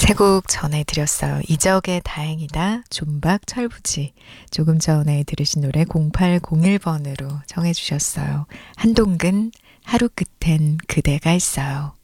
세 곡 전해드렸어요. 이적의 다행이다, 존박 철부지. 조금 전에 들으신 노래 0801번으로 청해주셨어요. 한동근, 하루 끝엔 그대가 있어요.